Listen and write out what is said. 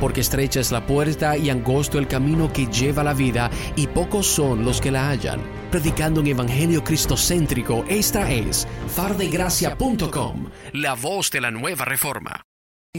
porque estrecha es la puerta y angosto el camino que lleva a la vida, y pocos son los que la hallan. Predicando un evangelio cristocéntrico, esta es fardegracia.com, la voz de la nueva reforma.